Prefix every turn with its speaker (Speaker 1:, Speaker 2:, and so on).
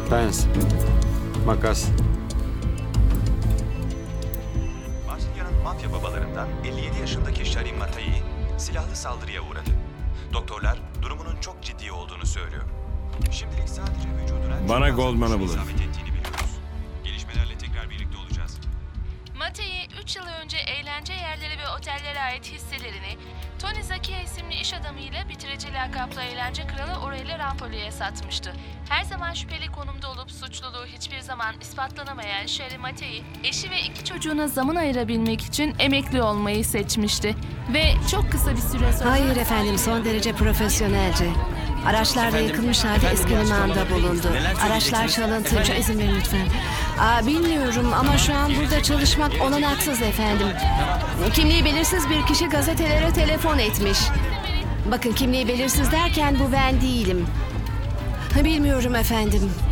Speaker 1: Pens. Makas.
Speaker 2: Marsilya'nın mafya babalarından 57 yaşındaki Sharim Matai silahlı saldırıya uğradı. Doktorlar durumunun çok ciddi olduğunu söylüyor. Şimdilik sadece vücuduna
Speaker 3: Bana
Speaker 2: çok az
Speaker 3: Goldman'ı
Speaker 2: kurşun
Speaker 3: bulun.
Speaker 2: isabet ettiğini biliyoruz. Gelişmelerle tekrar birlikte olacağız.
Speaker 4: Matei 3 yıl önce eğlence yerleri ve otellere ait hisselerini Tony Zakia isimli iş adamıyla bitirici lakaplı eğlence kralı Aurelio Rampoli'ye satmıştı. Her zaman şüpheli konumda olup suçluluğu hiçbir zaman ispatlanamayan Sherry Matei, eşi ve 2 çocuğuna zaman ayırabilmek için emekli olmayı seçmişti. Ve çok kısa bir süre sonra...
Speaker 5: Hayır efendim, son derece profesyonelce. Araçlar da yıkılmış halde eski limanda bulundu. Araçlar çalıntıyca, izin verin lütfen. Bilmiyorum ama şu an burada çalışmak olanaksız efendim. Kimliği belirsiz bir kişi gazetelere telefon etmiş. Bakın, kimliği belirsiz derken bu ben değilim. Bilmiyorum efendim.